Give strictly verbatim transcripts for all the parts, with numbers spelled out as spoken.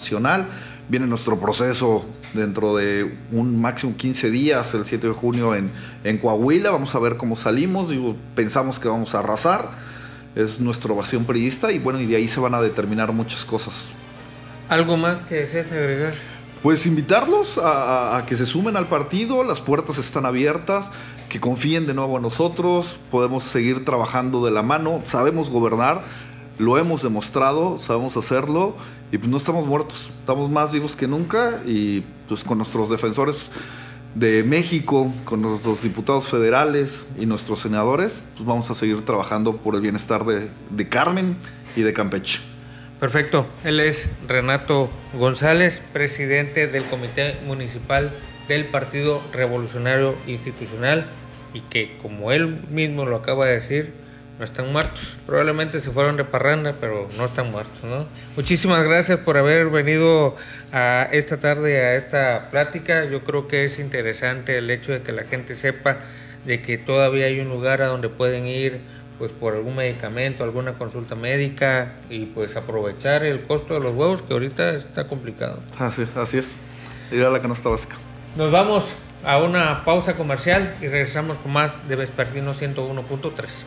nacional. Viene nuestro proceso dentro de un máximo quince días, el siete de junio en, en Coahuila. Vamos a ver cómo salimos. Digo, pensamos que vamos a arrasar. Es nuestra ovación periodista y bueno, y de ahí se van a determinar muchas cosas. ¿Algo más que desees agregar? Pues invitarlos a, a que se sumen al partido, las puertas están abiertas, que confíen de nuevo en nosotros, podemos seguir trabajando de la mano, sabemos gobernar, lo hemos demostrado, sabemos hacerlo y pues no estamos muertos, estamos más vivos que nunca y pues con nuestros defensores de México, con nuestros diputados federales y nuestros senadores, pues vamos a seguir trabajando por el bienestar de, de Carmen y de Campeche. Perfecto. Él es Renato González, presidente del Comité Municipal del Partido Revolucionario Institucional y que, como él mismo lo acaba de decir, no están muertos. Probablemente se fueron de parranda, pero no están muertos, ¿no? Muchísimas gracias por haber venido a esta tarde a esta plática. Yo creo que es interesante el hecho de que la gente sepa de que todavía hay un lugar a donde pueden ir pues por algún medicamento, alguna consulta médica y pues aprovechar el costo de los huevos que ahorita está complicado. Así, así es, ir a la canasta básica. Nos vamos a una pausa comercial y regresamos con más de Vespertino ciento uno punto tres.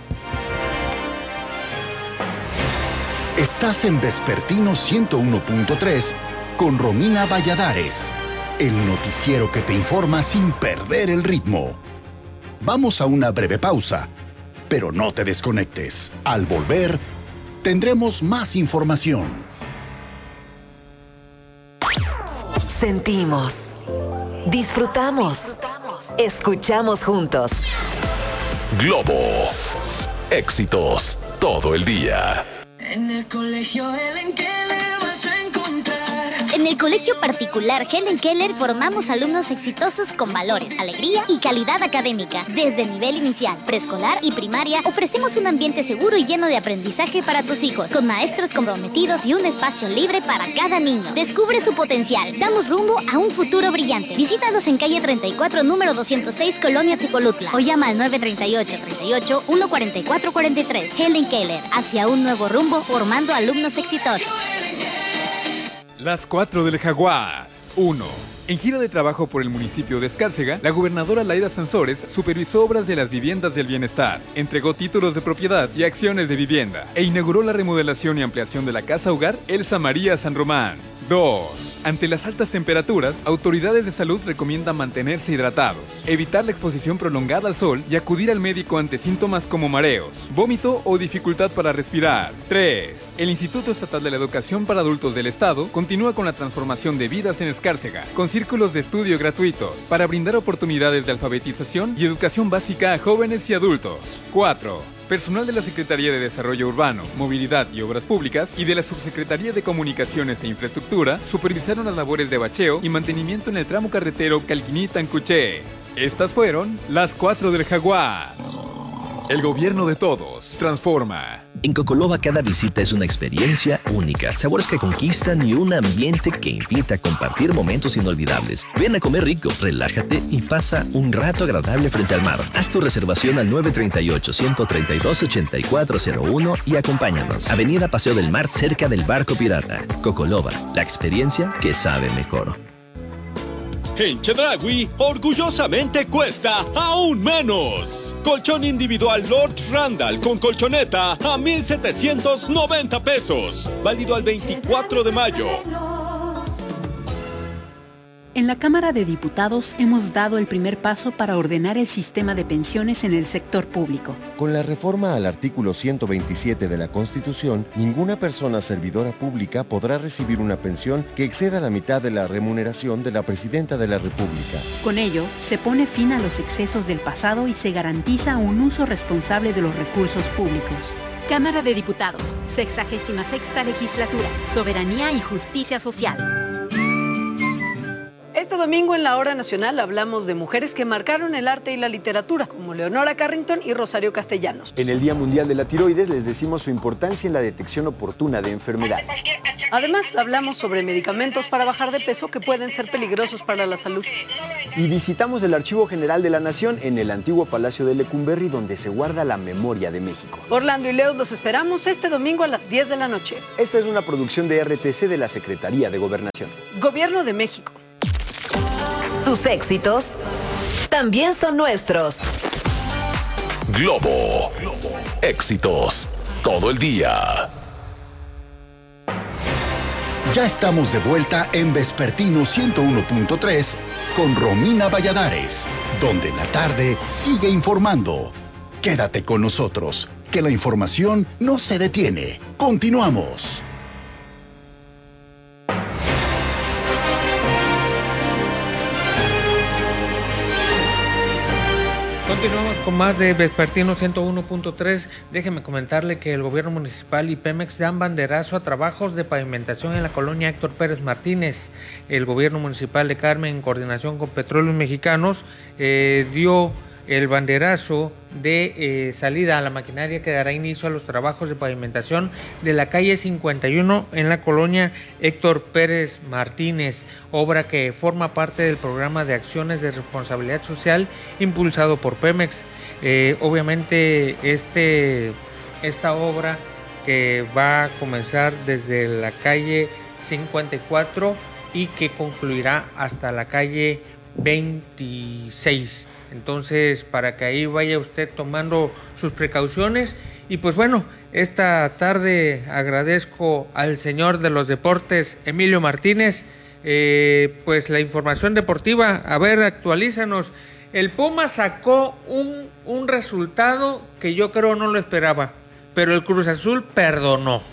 Estás en Vespertino ciento uno punto tres con Romina Valladares, el noticiero que te informa sin perder el ritmo. Vamos a una breve pausa. Pero no te desconectes. Al volver, tendremos más información. Sentimos, disfrutamos, escuchamos juntos. Globo. Éxitos todo el día. En el colegio Helen Keller vas a encontrar. En el colegio particular Helen Keller formamos alumnos exitosos con valores, alegría y calidad académica. Desde el nivel inicial, preescolar y primaria, ofrecemos un ambiente seguro y lleno de aprendizaje para tus hijos, con maestros comprometidos y un espacio libre para cada niño. Descubre su potencial. Damos rumbo a un futuro brillante. Visítanos en calle treinta y cuatro, número doscientos seis, Colonia Tecolutla, o llama al nueve tres ocho, treinta y ocho, uno cuarenta y cuatro cuarenta y tres. Helen Keller, hacia un nuevo rumbo, formando alumnos exitosos. Las cuatro del Jaguar. uno. En gira de trabajo por el municipio de Escárcega, la gobernadora Laida Sansores supervisó obras de las viviendas del bienestar, entregó títulos de propiedad y acciones de vivienda e inauguró la remodelación y ampliación de la Casa Hogar Elsa María San Román. dos. Ante las altas temperaturas, autoridades de salud recomiendan mantenerse hidratados, evitar la exposición prolongada al sol y acudir al médico ante síntomas como mareos, vómito o dificultad para respirar. tres. El Instituto Estatal de la Educación para Adultos del Estado continúa con la transformación de vidas en Escárcega, con círculos de estudio gratuitos, para brindar oportunidades de alfabetización y educación básica a jóvenes y adultos. cuatro. Personal de la Secretaría de Desarrollo Urbano, Movilidad y Obras Públicas y de la Subsecretaría de Comunicaciones e Infraestructura supervisaron las labores de bacheo y mantenimiento en el tramo carretero Calquiní-Tancuché. Estas fueron las cuatro del Jaguar. El gobierno de todos transforma. En Cocoloba cada visita es una experiencia única, sabores que conquistan y un ambiente que invita a compartir momentos inolvidables. Ven a comer rico, relájate y pasa un rato agradable frente al mar. Haz tu reservación al nueve tres ocho, uno tres dos, ocho cuatro cero uno y acompáñanos. Avenida Paseo del Mar, cerca del Barco Pirata. Cocoloba, la experiencia que sabe mejor. En Chedraui, orgullosamente cuesta aún menos. Colchón individual Lord Randall con colchoneta a mil setecientos noventa pesos. Válido al veinticuatro de mayo. En la Cámara de Diputados hemos dado el primer paso para ordenar el sistema de pensiones en el sector público. Con la reforma al artículo ciento veintisiete de la Constitución, ninguna persona servidora pública podrá recibir una pensión que exceda la mitad de la remuneración de la Presidenta de la República. Con ello, se pone fin a los excesos del pasado y se garantiza un uso responsable de los recursos públicos. Cámara de Diputados, sexagésima sexta legislatura, Soberanía y Justicia Social. Este domingo en la Hora Nacional hablamos de mujeres que marcaron el arte y la literatura, como Leonora Carrington y Rosario Castellanos. En el Día Mundial de la Tiroides les decimos su importancia en la detección oportuna de enfermedades. Además, hablamos sobre medicamentos para bajar de peso que pueden ser peligrosos para la salud. Y visitamos el Archivo General de la Nación en el antiguo Palacio de Lecumberri, donde se guarda la memoria de México. Orlando y Leo los esperamos este domingo a las diez de la noche. Esta es una producción de R T C de la Secretaría de Gobernación. Gobierno de México. Tus éxitos también son nuestros. Globo. Éxitos todo el día. Ya estamos de vuelta en Vespertino ciento uno punto tres con Romina Valladares, donde la tarde sigue informando. Quédate con nosotros, que la información no se detiene. Continuamos. Continuamos con más de Vespertino ciento uno punto tres. Déjeme comentarle que el gobierno municipal y Pemex dan banderazo a trabajos de pavimentación en la colonia Héctor Pérez Martínez. El gobierno municipal de Carmen, en coordinación con Petróleos Mexicanos, eh, dio el banderazo de eh, salida a la maquinaria que dará inicio a los trabajos de pavimentación de la calle cincuenta y uno en la colonia Héctor Pérez Martínez, obra que forma parte del programa de acciones de responsabilidad social impulsado por Pemex. Eh, obviamente este, esta obra que va a comenzar desde la calle cincuenta y cuatro y que concluirá hasta la calle veintiséis. Entonces, para que ahí vaya usted tomando sus precauciones. Y pues bueno, esta tarde agradezco al señor de los deportes, Emilio Martínez, eh, pues la información deportiva. A ver, actualízanos. El Puma sacó un, un resultado que yo creo no lo esperaba, pero el Cruz Azul perdonó.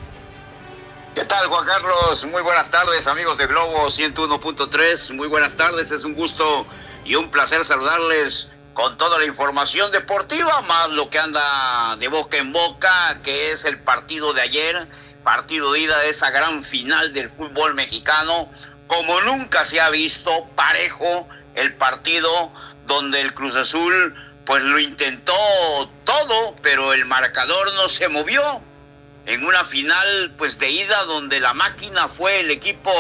¿Qué tal, Juan Carlos? Muy buenas tardes, amigos de Globo ciento uno punto tres. Muy buenas tardes, es un gusto y un placer saludarles con toda la información deportiva, más lo que anda de boca en boca, que es el partido de ayer, partido de ida de esa gran final del fútbol mexicano, como nunca se ha visto, parejo el partido, donde el Cruz Azul pues lo intentó todo, pero el marcador no se movió, en una final pues de ida donde la máquina fue el equipo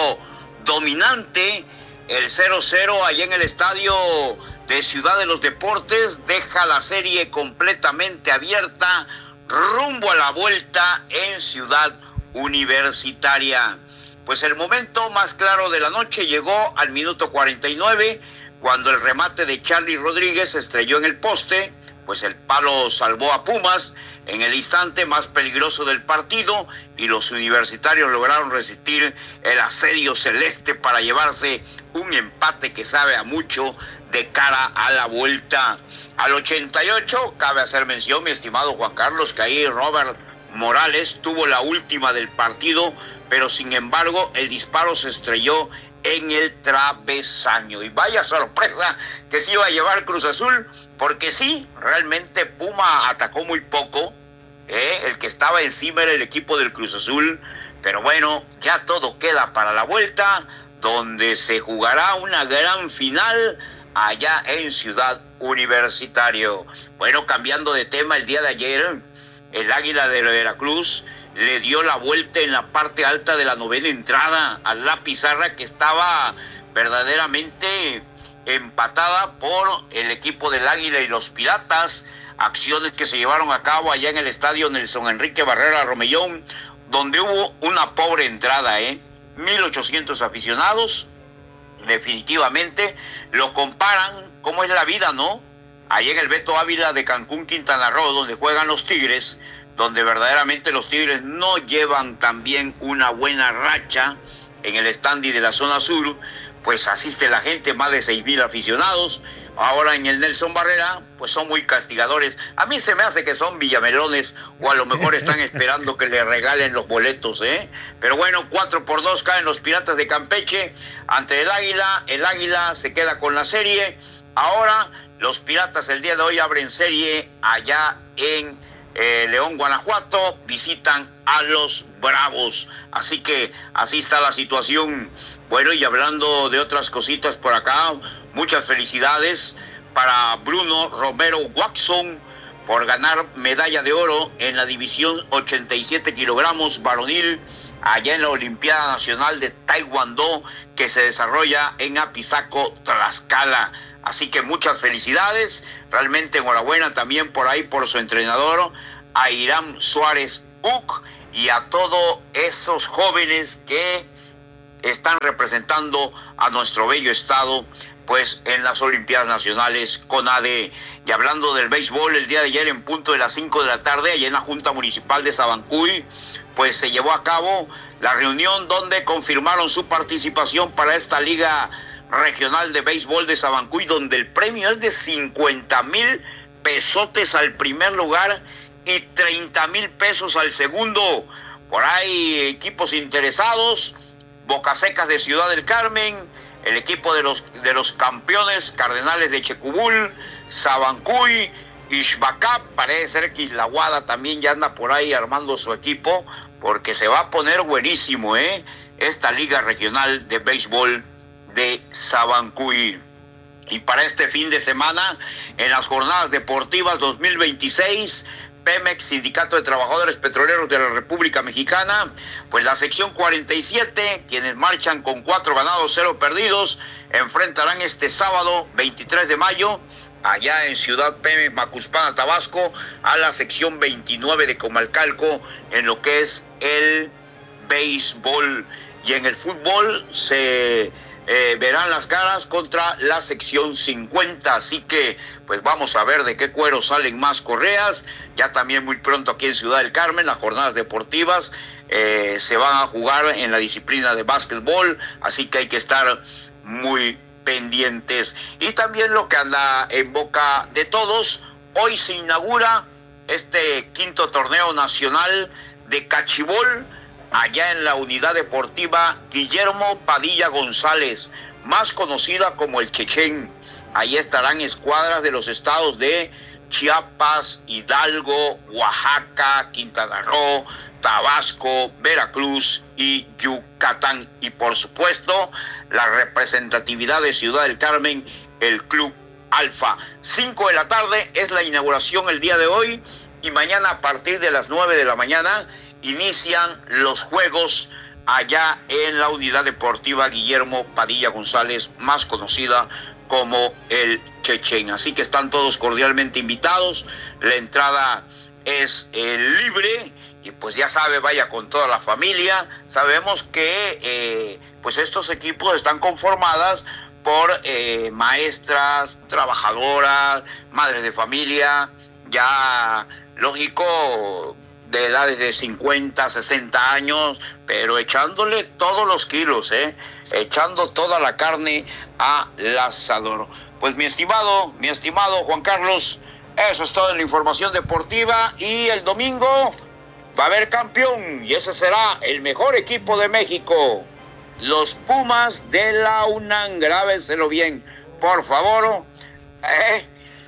dominante. El cero cero allá en el estadio de Ciudad de los Deportes deja la serie completamente abierta rumbo a la vuelta en Ciudad Universitaria. Pues el momento más claro de la noche llegó al minuto cuarenta y nueve, cuando el remate de Charly Rodríguez estrelló en el poste, pues el palo salvó a Pumas en el instante más peligroso del partido y los universitarios lograron resistir el asedio celeste para llevarse un empate que sabe a mucho de cara a la vuelta. Al ochenta y ocho, cabe hacer mención, mi estimado Juan Carlos, que ahí Robert Morales tuvo la última del partido, pero sin embargo el disparo se estrelló en el travesaño. Y vaya sorpresa que se iba a llevar Cruz Azul, porque sí, realmente Puma atacó muy poco, ¿eh? El que estaba encima era el equipo del Cruz Azul, pero bueno, ya todo queda para la vuelta, donde se jugará una gran final allá en Ciudad Universitario. Bueno, cambiando de tema, el día de ayer, el Águila de Veracruz le dio la vuelta en la parte alta de la novena entrada a la pizarra, que estaba verdaderamente empatada por el equipo del Águila y los Piratas. Acciones que se llevaron a cabo allá en el estadio Nelson Enrique Barrera Romellón, donde hubo una pobre entrada, ¿eh? mil ochocientos aficionados, definitivamente lo comparan, cómo es la vida, ¿no? Allá en el Beto Ávila de Cancún, Quintana Roo, donde juegan los Tigres, donde verdaderamente los Tigres no llevan también una buena racha en el standing de la zona sur, pues asiste la gente, más de seis mil aficionados. Ahora en el Nelson Barrera, pues son muy castigadores. A mí se me hace que son villamelones, o a lo mejor están esperando que le regalen los boletos, ¿eh? Pero bueno, cuatro por dos caen los Piratas de Campeche ante el Águila. El Águila se queda con la serie. Ahora los Piratas el día de hoy abren serie allá en eh, León, Guanajuato, visitan a los Bravos. Así que así está la situación. Bueno, y hablando de otras cositas por acá, muchas felicidades para Bruno Romero Watson por ganar medalla de oro en la división ochenta y siete kilogramos varonil allá en la Olimpiada Nacional de Taekwondo que se desarrolla en Apizaco, Tlaxcala. Así que muchas felicidades, realmente enhorabuena también por ahí por su entrenador, a Irán Suárez Uc, y a todos esos jóvenes que están representando a nuestro bello estado pues en las Olimpiadas Nacionales CONADE. Y hablando del béisbol, el día de ayer en punto de las cinco de la tarde, allá en la Junta Municipal de Sabancuy, pues se llevó a cabo la reunión donde confirmaron su participación para esta Liga Regional de Béisbol de Sabancuy, donde el premio es de cincuenta mil pesotes al primer lugar y treinta mil pesos al segundo. Por ahí equipos interesados: Bocasecas de Ciudad del Carmen, el equipo de los de los campeones Cardenales de Checubul, Sabancuy, Ixbacap. Parece ser que Isla Guada también ya anda por ahí armando su equipo, porque se va a poner buenísimo, ¿eh? Esta Liga Regional de Béisbol de Sabancuy. Y para este fin de semana, en las jornadas deportivas dos mil veintiséis, Pemex, Sindicato de Trabajadores Petroleros de la República Mexicana, pues la sección cuarenta y siete, quienes marchan con cuatro ganados, cero perdidos, enfrentarán este sábado veintitrés de mayo, allá en Ciudad Pemex, Macuspana, Tabasco, a la sección veintinueve de Comalcalco, en lo que es el béisbol. Y en el fútbol se eh, verán las caras contra la sección cincuenta, así que pues vamos a ver de qué cuero salen más correas. Ya también muy pronto aquí en Ciudad del Carmen, las jornadas deportivas eh, se van a jugar en la disciplina de básquetbol, así que hay que estar muy pendientes. Y también lo que anda en boca de todos, hoy se inaugura este quinto torneo nacional de cachibol allá en la unidad deportiva Guillermo Padilla González, más conocida como el Chechén. Ahí estarán escuadras de los estados de Chiapas, Hidalgo, Oaxaca, Quintana Roo, Tabasco, Veracruz y Yucatán. Y por supuesto, la representatividad de Ciudad del Carmen, el Club Alfa. Cinco de la tarde es la inauguración el día de hoy, y mañana a partir de las nueve de la mañana inician los juegos allá en la unidad deportiva Guillermo Padilla González, más conocida como el Chechén. Así que están todos cordialmente invitados. La entrada es eh, libre, y pues ya sabe, vaya con toda la familia. Sabemos que eh, pues estos equipos están conformadas por eh, maestras, trabajadoras, madres de familia, ya lógico, de edades de cincuenta, sesenta años, pero echándole todos los kilos, ¿eh? Echando toda la carne al asador. Pues mi estimado, mi estimado Juan Carlos, eso es todo en la información deportiva, y el domingo va a haber campeón, y ese será el mejor equipo de México, los Pumas de la UNAM. Grábenselo bien, por favor. ¿Eh?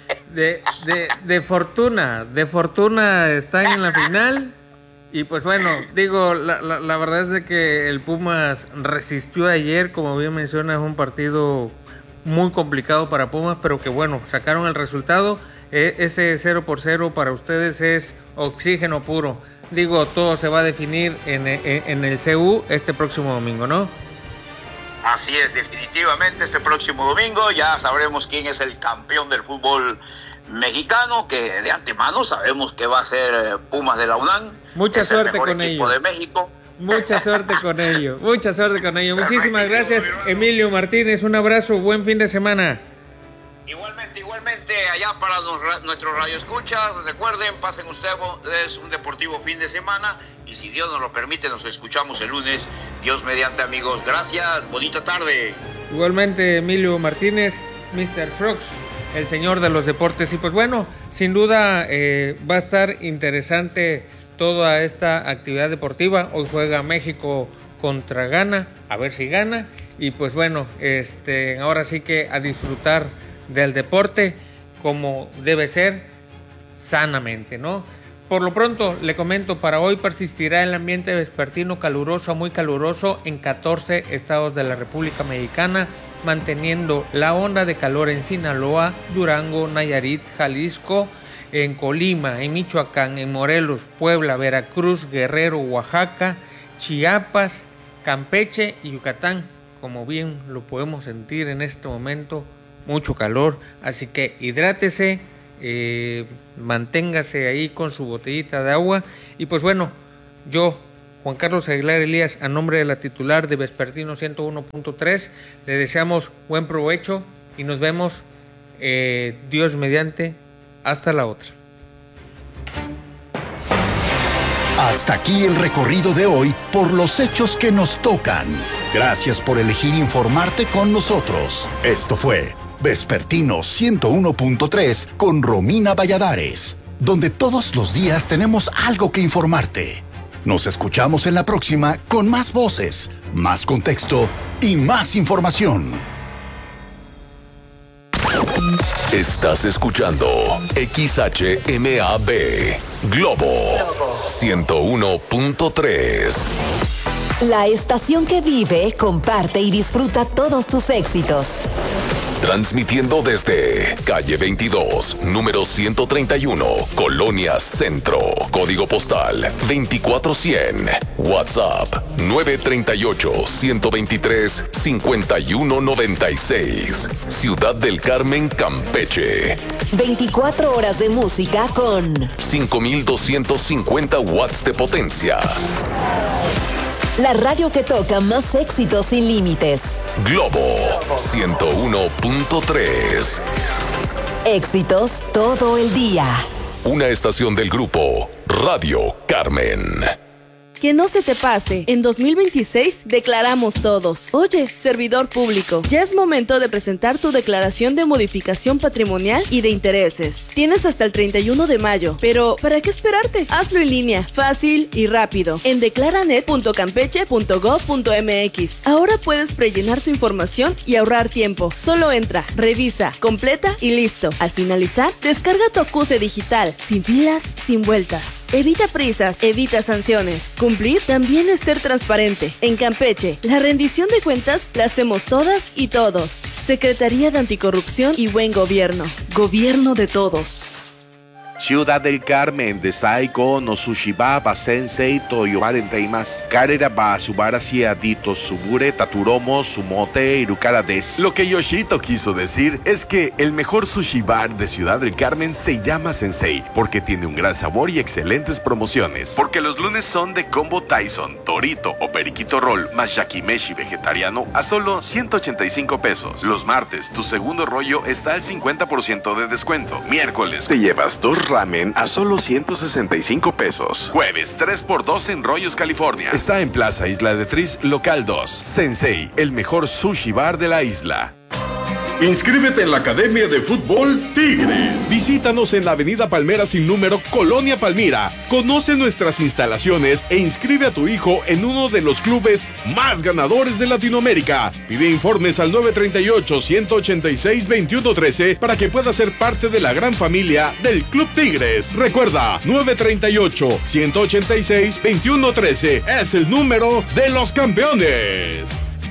De, de, de fortuna, de fortuna están en la final. Y pues bueno, digo, la, la, la verdad es de que el Pumas resistió ayer, como bien mencionas, un partido muy complicado para Pumas, pero que bueno, sacaron el resultado. E, ese cero por cero para ustedes es oxígeno puro. Digo, todo se va a definir en, en, en el C U este próximo domingo, ¿no? Así es, definitivamente este próximo domingo ya sabremos quién es el campeón del fútbol mexicano, que de antemano sabemos que va a ser Pumas de la UNAM. Mucha suerte con ello. De México. Mucha suerte con ello, mucha suerte con ello. Muchísimas gracias, Emilio Martínez, un abrazo, buen fin de semana. Igualmente, igualmente, allá para los, nuestros radioescuchas, recuerden, pasen ustedes un deportivo fin de semana, y si Dios nos lo permite, nos escuchamos el lunes, Dios mediante, amigos. Gracias, bonita tarde. Igualmente, Emilio Martínez, mister Frogs, el señor de los deportes. Y pues bueno, sin duda eh, va a estar interesante toda esta actividad deportiva. Hoy juega México contra Ghana, a ver si gana. Y pues bueno, este, ahora sí que a disfrutar del deporte como debe ser, sanamente, ¿no? por lo pronto le comento, para hoy persistirá el ambiente vespertino caluroso a muy caluroso en catorce estados de la República Mexicana, manteniendo la onda de calor en Sinaloa, Durango, Nayarit, Jalisco, en Colima, en Michoacán, en Morelos, Puebla, Veracruz, Guerrero, Oaxaca, Chiapas, Campeche y Yucatán. Como bien lo podemos sentir en este momento, mucho calor, así que hidrátese, eh, manténgase ahí con su botellita de agua. Y pues bueno, yo, Juan Carlos Aguilar Elías, a nombre de la titular de Vespertino ciento uno punto tres, le deseamos buen provecho y nos vemos, eh, Dios mediante, hasta la otra. Hasta aquí el recorrido de hoy por los hechos que nos tocan. Gracias por elegir informarte con nosotros. Esto fue Vespertino ciento uno punto tres con Romina Valladares, donde todos los días tenemos algo que informarte. Nos escuchamos en la próxima con más voces, más contexto y más información. Estás escuchando X H M A B Globo ciento uno punto tres. La estación que vive, comparte y disfruta todos tus éxitos. Transmitiendo desde calle veintidós, número ciento treinta y uno, Colonia Centro, código postal veinticuatro cien, WhatsApp nueve tres ocho, uno dos tres, cinco uno nueve seis, Ciudad del Carmen, Campeche. veinticuatro horas de música con cinco mil doscientos cincuenta watts de potencia. La radio que toca más éxitos sin límites. Globo ciento uno punto tres. Éxitos todo el día. Una estación del grupo Radio Carmen. Que no se te pase, en dos mil veintiséis declaramos todos. Oye, servidor público, ya es momento de presentar tu declaración de modificación patrimonial y de intereses. Tienes hasta el treinta y uno de mayo, pero ¿para qué esperarte? Hazlo en línea, fácil y rápido, en declaranet punto campeche punto gob punto mx. Ahora puedes prellenar tu información y ahorrar tiempo. Solo entra, revisa, completa y listo. Al finalizar, descarga tu acuse digital, sin filas, sin vueltas. Evita prisas, evita sanciones. Cumplir también es ser transparente. En Campeche, la rendición de cuentas la hacemos todas y todos. Secretaría de Anticorrupción y Buen Gobierno. Gobierno de todos. Ciudad del Carmen, Desaigo, no Sushibaba, Sensei, Toyobarenteimas, Karera ba Subarasia, Dito Subure, Taturomo, Sumote, Irukara des. Lo que Yoshito quiso decir es que el mejor sushi bar de Ciudad del Carmen se llama Sensei, porque tiene un gran sabor y excelentes promociones. Porque los lunes son de combo Tyson, Torito o Periquito Roll, más yakimeshi vegetariano a solo ciento ochenta y cinco pesos. Los martes, tu segundo rollo está al cincuenta por ciento de descuento. Miércoles, te llevas dos ramen a solo ciento sesenta y cinco pesos. Jueves, tres por dos en Rollos, California. Está en Plaza Isla de Tris, local dos. Sensei, el mejor sushi bar de la isla. Inscríbete en la Academia de Fútbol Tigres. Visítanos en la Avenida Palmera sin número, Colonia Palmira. Conoce nuestras instalaciones e inscribe a tu hijo en uno de los clubes más ganadores de Latinoamérica. Pide informes al nueve tres ocho, uno ocho seis, dos uno uno tres para que puedas ser parte de la gran familia del Club Tigres. Recuerda, nueve tres ocho, uno ocho seis, dos uno uno tres es el número de los campeones.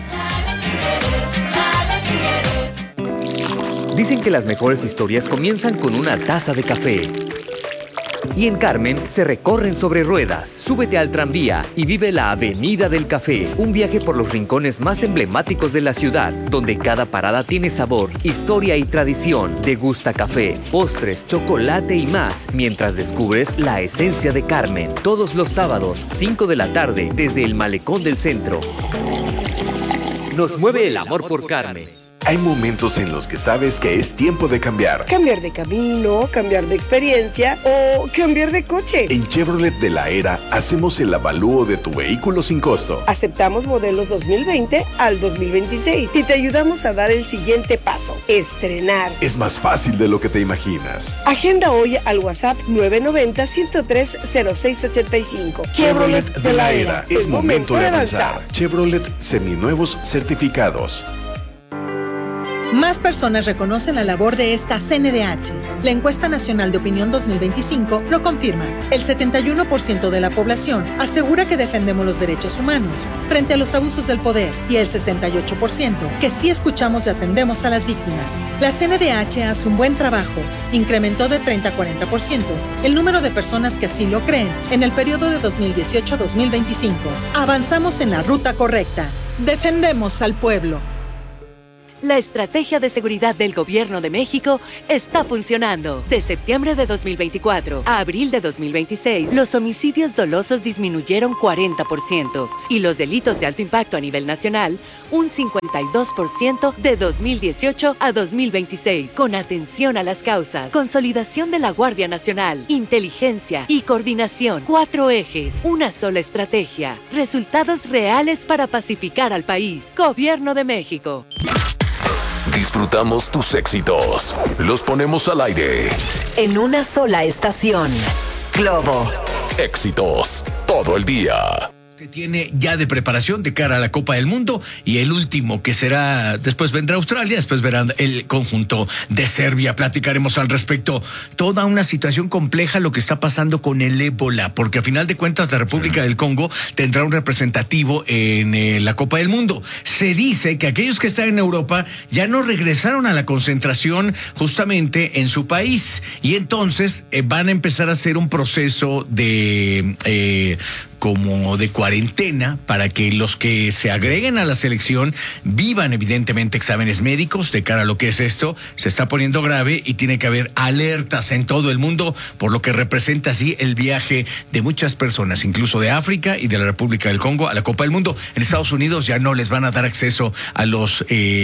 Dicen que las mejores historias comienzan con una taza de café. Y en Carmen se recorren sobre ruedas. Súbete al tranvía y vive la Avenida del Café. Un viaje por los rincones más emblemáticos de la ciudad, donde cada parada tiene sabor, historia y tradición. Degusta café, postres, chocolate y más, mientras descubres la esencia de Carmen. Todos los sábados, cinco de la tarde, desde el Malecón del Centro. Nos mueve el amor por Carmen. Hay momentos en los que sabes que es tiempo de cambiar. Cambiar de camino, cambiar de experiencia o cambiar de coche. En Chevrolet de la Era hacemos el avalúo de tu vehículo sin costo. Aceptamos modelos dos mil veinte al dos mil veintiséis y te ayudamos a dar el siguiente paso, estrenar. Es más fácil de lo que te imaginas. Agenda hoy al WhatsApp nueve nueve cero, uno cero tres, cero seis ocho cinco. Chevrolet de la Era. Es momento de avanzar. Chevrolet seminuevos certificados. Más personas reconocen la labor de esta C N D H. La encuesta nacional de opinión dos mil veinticinco lo confirma. El setenta y uno por ciento de la población asegura que defendemos los derechos humanos frente a los abusos del poder y el sesenta y ocho por ciento que sí escuchamos y atendemos a las víctimas. La C N D H hace un buen trabajo. Incrementó de treinta a cuarenta por ciento el número de personas que así lo creen en el periodo de dos mil dieciocho a dos mil veinticinco. Avanzamos en la ruta correcta. Defendemos al pueblo. La estrategia de seguridad del Gobierno de México está funcionando. De septiembre de dos mil veinticuatro a abril de dos mil veintiséis, los homicidios dolosos disminuyeron cuarenta por ciento y los delitos de alto impacto a nivel nacional un cincuenta y dos por ciento de dos mil dieciocho a dos mil veintiséis. Con atención a las causas, consolidación de la Guardia Nacional, inteligencia y coordinación. Cuatro ejes, una sola estrategia. Resultados reales para pacificar al país. Gobierno de México. Disfrutamos tus éxitos. Los ponemos al aire. En una sola estación. Globo. Éxitos todo el día. Que tiene ya de preparación de cara a la Copa del Mundo, y el último que será, después vendrá Australia, después verán el conjunto de Serbia. Platicaremos al respecto. Toda una situación compleja lo que está pasando con el ébola, porque a final de cuentas la República del Congo tendrá un representativo en eh, la Copa del Mundo. Se dice que aquellos que están en Europa ya no regresaron a la concentración justamente en su país, y entonces eh, van a empezar a hacer un proceso de eh, como de cuarentena para que los que se agreguen a la selección vivan evidentemente exámenes médicos de cara a lo que es esto. Se está poniendo grave y tiene que haber alertas en todo el mundo por lo que representa así el viaje de muchas personas, incluso de África y de la República del Congo a la Copa del Mundo. En Estados Unidos ya no les van a dar acceso a los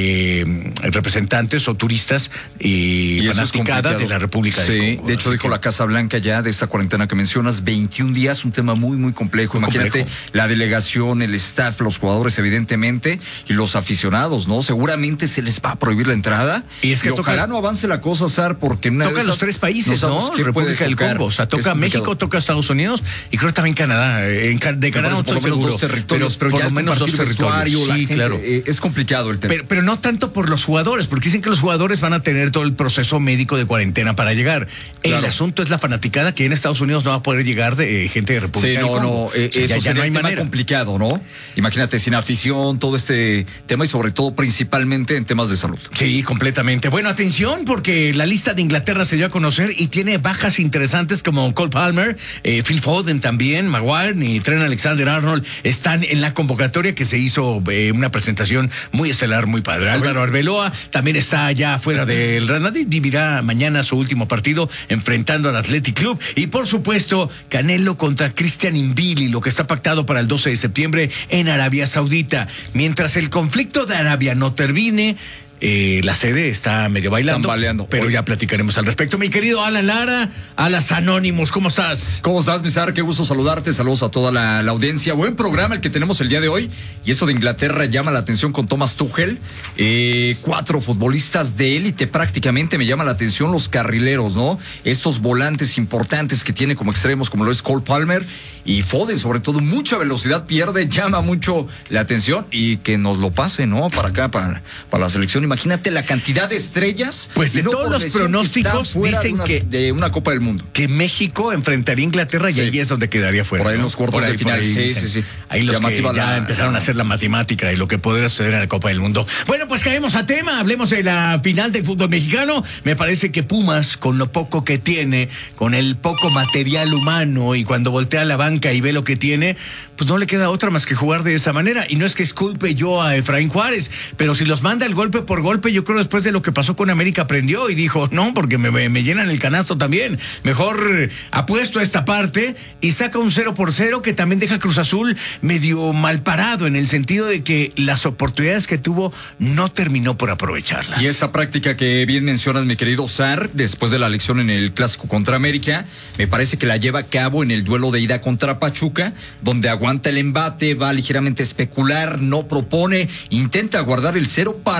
eh, representantes o turistas y, y fanaticada de la República sí, del Congo. De hecho, dijo que... la Casa Blanca ya de esta cuarentena que mencionas, veintiún días, un tema muy, muy complejo. Imagínate complejo. La delegación, el staff, los jugadores, evidentemente, y los aficionados, ¿no? Seguramente se les va a prohibir la entrada. Y es que y toca, ojalá no avance la cosa, Sar, porque en una toca de esas, los tres países, no, ¿no? República del Congo, o sea, toca México, toca Estados Unidos y creo que también Canadá. En, de Canadá no estoy seguro, dos territorios, pero, pero por ya lo menos dos territorios. Sí, gente, claro. Eh, es complicado el tema. Pero, pero no tanto por los jugadores, porque dicen que los jugadores van a tener todo el proceso médico de cuarentena para llegar. Claro. El asunto es la fanaticada que en Estados Unidos no va a poder llegar de eh, gente de República sí, del no, Congo. No, eh, o sea, eso ya, ya no hay manera. Complicado, ¿no? Imagínate, sin afición, todo este tema y sobre todo principalmente en temas de salud. Sí, completamente. Bueno, atención, porque la lista de Inglaterra se dio a conocer y tiene bajas interesantes como Cole Palmer, eh, Phil Foden también, Maguire y Trent Alexander-Arnold están en la convocatoria que se hizo eh, una presentación muy estelar, muy padre. Álvaro Arbeloa también está ya fuera del Real Madrid, vivirá mañana su último partido enfrentando al Athletic Club y por supuesto Canelo contra Christian Mbili, lo que está pactado para el doce de septiembre en Arabia Saudita. Mientras el conflicto de Arabia no termine, Eh, la sede está medio bailando, pero Oye. ya platicaremos al respecto. Mi querido Alan Lara, Alas Anónimos, ¿cómo estás? ¿Cómo estás, Misar? Qué gusto saludarte, saludos a toda la, la audiencia. Buen programa el que tenemos el día de hoy, y esto de Inglaterra llama la atención con Thomas Tuchel, eh, cuatro futbolistas de élite prácticamente, me llama la atención los carrileros, ¿no? Estos volantes importantes que tiene como extremos, como lo es Cole Palmer y Foden, sobre todo mucha velocidad pierde, llama mucho la atención, y que nos lo pase, ¿no? Para acá, para, para la selección. Imagínate la cantidad de estrellas. Pues de no todos los pronósticos que dicen de una, que de una Copa del Mundo. Que México enfrentaría a Inglaterra sí. y ahí es donde quedaría fuera. Por ahí en ¿no? los cuartos de final. Ahí, sí, sí, sí. Ahí los Llamativa que ya la, empezaron la... a hacer la matemática y lo que podría suceder en la Copa del Mundo. Bueno, pues caemos a tema, hablemos de la final del fútbol mexicano. Me parece que Pumas, con lo poco que tiene, con el poco material humano, y cuando voltea a la banca y ve lo que tiene, pues no le queda otra más que jugar de esa manera. Y no es que esculpe yo a Efraín Juárez, pero si los manda el golpe por golpe, yo creo después de lo que pasó con América aprendió y dijo, no, porque me, me, me llenan el canasto también. Mejor apuesto a esta parte y saca un cero por cero que también deja Cruz Azul medio mal parado, en el sentido de que las oportunidades que tuvo no terminó por aprovecharlas. Y esta práctica que bien mencionas, mi querido Sar, después de la elección en el Clásico contra América, me parece que la lleva a cabo en el duelo de ida contra Pachuca, donde aguanta el embate, va ligeramente a especular, no propone, intenta guardar el cero para esperar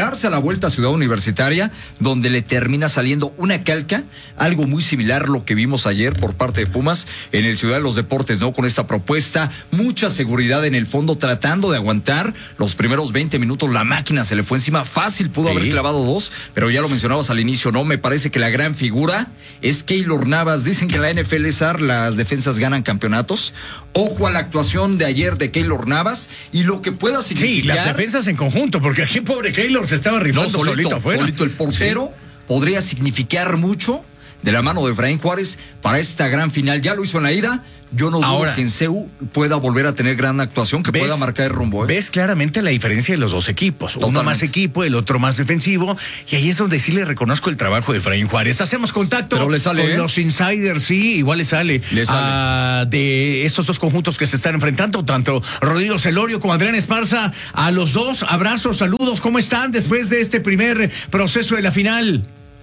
esperarse a la vuelta a Ciudad Universitaria, donde le termina saliendo una calca, algo muy similar a lo que vimos ayer por parte de Pumas en el Ciudad de los Deportes, ¿no? Con esta propuesta, mucha seguridad en el fondo, tratando de aguantar los primeros veinte minutos. La máquina se le fue encima, fácil, pudo sí. haber clavado dos, pero ya lo mencionabas al inicio, ¿no? Me parece que la gran figura es Keylor Navas. Dicen que en la N F L S A R las defensas ganan campeonatos. Ojo a la actuación de ayer de Keylor Navas y lo que pueda significar. Sí, las defensas en conjunto, porque aquí pobre Keylor se estaba rifando no, solito, solito afuera. Solito el portero sí. podría significar mucho de la mano de Efraín Juárez para esta gran final. Ya lo hizo en la ida. Yo no dudo Ahora, que en C E U pueda volver a tener gran actuación, que ves, pueda marcar el rumbo. ¿eh? Ves claramente la diferencia de los dos equipos. Totalmente. Uno más equipo, el otro más defensivo. Y ahí es donde sí le reconozco el trabajo de Efraín Juárez. Hacemos contacto Pero le sale, con ¿eh? los insiders, sí, igual le sale. Le sale. Uh, de estos dos conjuntos que se están enfrentando, tanto Rodrigo Celorio como Adrián Esparza. A los dos, abrazos, saludos. ¿Cómo están después de este primer proceso de la final?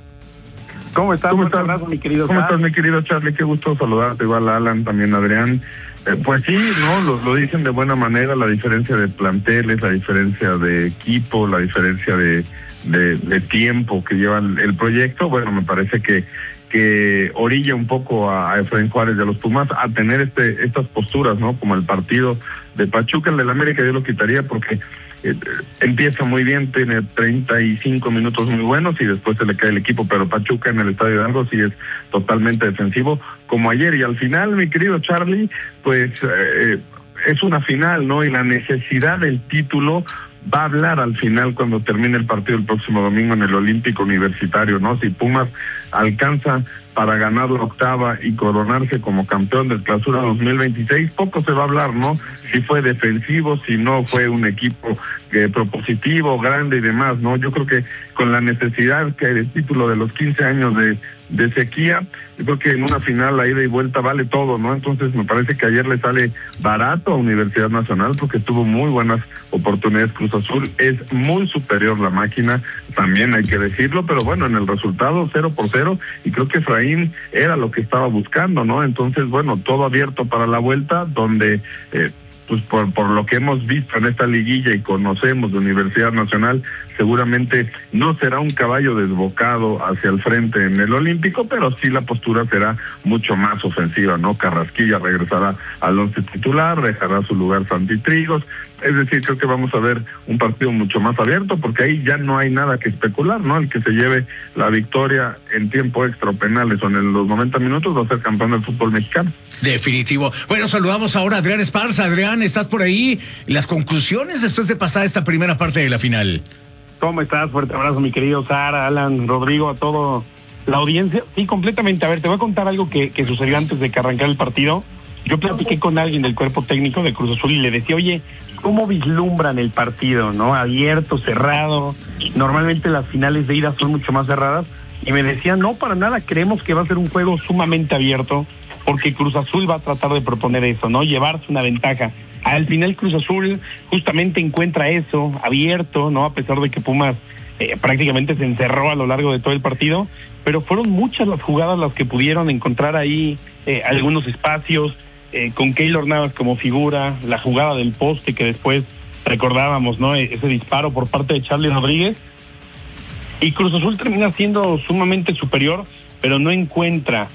¿Cómo estás? ¿Cómo estás, abrazo, mi querido ¿Cómo estás, mi querido Charlie? Qué gusto saludarte, igual a Alan, también a Adrián. Eh, pues sí, no, lo, lo dicen de buena manera, la diferencia de planteles, la diferencia de equipo, la diferencia de, de, de tiempo que lleva el, el proyecto. Bueno, me parece que que orilla un poco a, a Efraín Juárez y a los Pumas a tener este estas posturas, ¿no? Como el partido de Pachuca, el del América yo lo quitaría porque eh, empieza muy bien, tiene treinta y cinco minutos muy buenos y después se le cae el equipo, pero Pachuca en el Estadio Hidalgo sí es totalmente defensivo, como ayer, y al final, mi querido Charlie, pues eh, es una final, ¿no? Y la necesidad del título va a hablar al final cuando termine el partido el próximo domingo en el Olímpico Universitario, ¿no? Si Pumas alcanza para ganar la octava y coronarse como campeón del Clausura dos mil veintiséis, poco se va a hablar, ¿no? Si fue defensivo, si no fue un equipo eh, propositivo, grande y demás, ¿no? Yo creo que con la necesidad que hay del título de los quince años de, de sequía, yo creo que en una final la ida y vuelta vale todo, ¿no? Entonces me parece que ayer le sale barato a Universidad Nacional porque tuvo muy buenas oportunidades Cruz Azul, es muy superior la máquina, también hay que decirlo, pero bueno, en el resultado cero por cero, y creo que Efraín era lo que estaba buscando, ¿no? Entonces, bueno, todo abierto para la vuelta, donde eh, pues por, por lo que hemos visto en esta liguilla y conocemos de Universidad Nacional, seguramente no será un caballo desbocado hacia el frente en el Olímpico, pero sí la postura será mucho más ofensiva, ¿no? Carrasquilla regresará al once titular, dejará su lugar Santi Trigos, es decir, creo que vamos a ver un partido mucho más abierto, porque ahí ya no hay nada que especular, ¿no? El que se lleve la victoria en tiempo extra o penales o en los noventa minutos va a ser campeón del fútbol mexicano. Definitivo. Bueno, saludamos ahora a Adrián Esparza. Adrián, ¿estás por ahí? Las conclusiones después de pasar esta primera parte de la final. ¿Cómo estás? Fuerte abrazo, mi querido Sara, Alan, Rodrigo, a todo la audiencia. Sí, completamente. A ver, te voy a contar algo que, que sucedió antes de que arrancara el partido. Yo platiqué con alguien del cuerpo técnico de Cruz Azul y le decía, oye, ¿cómo vislumbran el partido, no? Abierto, cerrado. Normalmente las finales de ida son mucho más cerradas. Y me decía, no, para nada, creemos que va a ser un juego sumamente abierto, porque Cruz Azul va a tratar de proponer eso, ¿no? Llevarse una ventaja. Al final Cruz Azul justamente encuentra eso, abierto, ¿no? A pesar de que Pumas eh, prácticamente se encerró a lo largo de todo el partido, pero fueron muchas las jugadas las que pudieron encontrar ahí eh, algunos espacios, eh, con Keylor Navas como figura, la jugada del poste que después recordábamos, ¿no? Ese disparo por parte de Charlie Rodríguez, y Cruz Azul termina siendo sumamente superior, pero no encuentra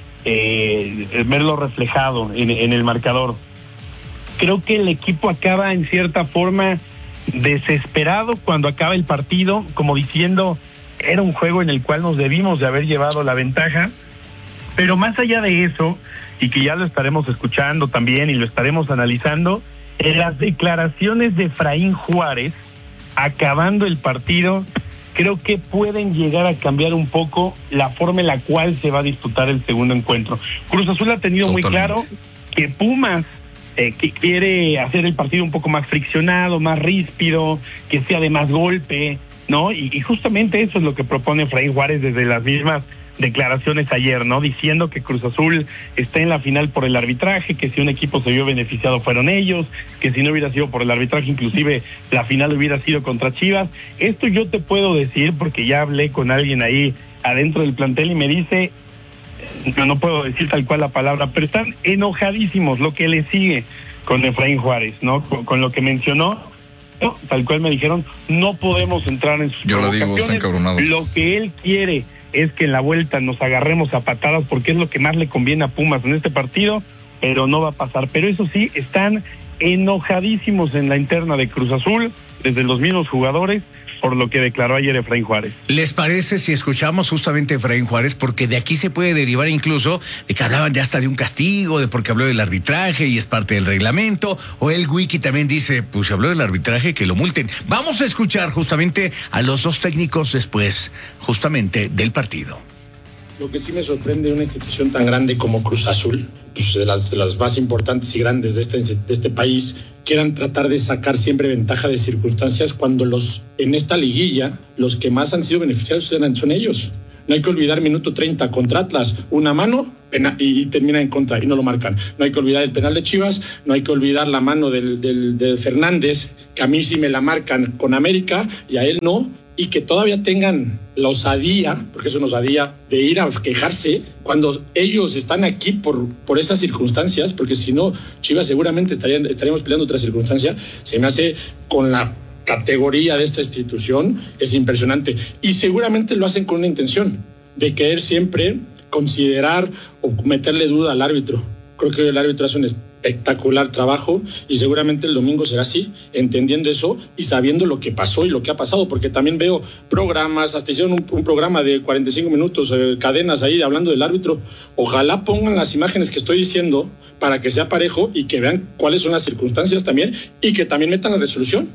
eh, verlo reflejado en, en el marcador. Creo que el equipo acaba en cierta forma desesperado cuando acaba el partido, como diciendo, era un juego en el cual nos debimos de haber llevado la ventaja, pero más allá de eso, y que ya lo estaremos escuchando también y lo estaremos analizando, en las declaraciones de Efraín Juárez, acabando el partido, creo que pueden llegar a cambiar un poco la forma en la cual se va a disputar el segundo encuentro. Cruz Azul ha tenido Totalmente. muy claro que Pumas Eh, que quiere hacer el partido un poco más friccionado, más ríspido, que sea de más golpe, ¿no? Y, y justamente eso es lo que propone Efraín Juárez desde las mismas declaraciones ayer, ¿no? Diciendo que Cruz Azul está en la final por el arbitraje, que si un equipo se vio beneficiado fueron ellos, que si no hubiera sido por el arbitraje, inclusive la final hubiera sido contra Chivas. Esto yo te puedo decir porque ya hablé con alguien ahí adentro del plantel y me dice, no, no puedo decir tal cual la palabra, pero están enojadísimos lo que le sigue con Efraín Juárez, ¿no? Con, con lo que mencionó, tal cual me dijeron, no podemos entrar en sus Yo lo digo, está encabronado. Lo que él quiere es que en la vuelta nos agarremos a patadas porque es lo que más le conviene a Pumas en este partido, pero no va a pasar. Pero eso sí, están enojadísimos en la interna de Cruz Azul, desde los mismos jugadores, por lo que declaró ayer Efraín Juárez. ¿Les parece si escuchamos justamente a Efraín Juárez? Porque de aquí se puede derivar incluso de que hablaban ya hasta de un castigo, de porque habló del arbitraje y es parte del reglamento, o el Wiki también dice, pues si habló del arbitraje, que lo multen. Vamos a escuchar justamente a los dos técnicos después, justamente del partido. Lo que sí me sorprende de una institución tan grande como Cruz Azul, pues de las, de las más importantes y grandes de este, de este país, quieran tratar de sacar siempre ventaja de circunstancias cuando los en esta liguilla los que más han sido beneficiados son ellos. No hay que olvidar minuto treinta contra Atlas, una mano pena, y, y termina en contra y no lo marcan. No hay que olvidar el penal de Chivas, no hay que olvidar la mano del, del, de Fernández, que a mí sí me la marcan con América y a él no, y que todavía tengan la osadía, porque es una osadía, de ir a quejarse cuando ellos están aquí por, por esas circunstancias, porque si no, Chivas seguramente estarían, estaríamos peleando otra circunstancia. Se me hace con la categoría de esta institución, es impresionante. Y seguramente lo hacen con una intención de querer siempre considerar o meterle duda al árbitro. Creo que el árbitro hace un espectacular trabajo y seguramente el domingo será así, entendiendo eso y sabiendo lo que pasó y lo que ha pasado, porque también veo programas, hasta hicieron un, un programa de cuarenta y cinco minutos, eh, cadenas ahí hablando del árbitro. Ojalá pongan las imágenes que estoy diciendo para que sea parejo y que vean cuáles son las circunstancias también y que también metan la resolución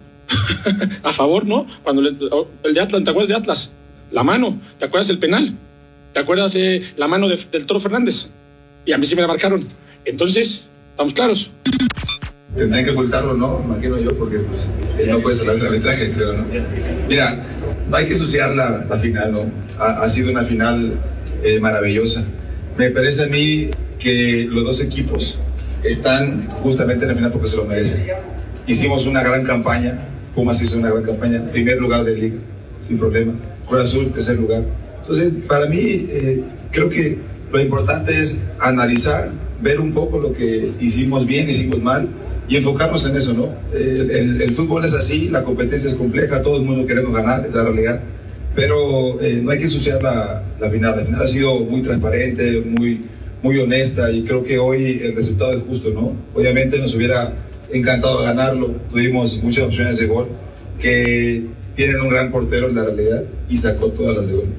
a favor, ¿no? Cuando le, el de Atlas, ¿te acuerdas de Atlas? La mano, ¿te acuerdas el penal? ¿Te acuerdas eh, la mano de, del Toro Fernández? Y a mí sí me la marcaron. Entonces, ¿estamos claros? Tendrán que ocultarlo, ¿no? Imagino yo, porque pues, él no puede hablar del arbitraje, creo, ¿no? Mira, no hay que ensuciar la, la final, ¿no? Ha, ha sido una final eh, maravillosa. Me parece a mí que los dos equipos están justamente en la final porque se lo merecen. Hicimos una gran campaña, Pumas hizo una gran campaña, primer lugar de liga, sin problema. Cruz Azul, tercer lugar. Entonces, para mí, eh, creo que lo importante es analizar, ver un poco lo que hicimos bien, hicimos mal y enfocarnos en eso, ¿no? El, el, el fútbol es así, la competencia es compleja, todo el mundo queremos ganar, es la realidad, pero eh, no hay que ensuciar la, la final. La final ha sido muy transparente, muy, muy honesta y creo que hoy el resultado es justo, ¿no? Obviamente nos hubiera encantado ganarlo, tuvimos muchas opciones de gol, que tienen un gran portero en la realidad y sacó todas las de gol.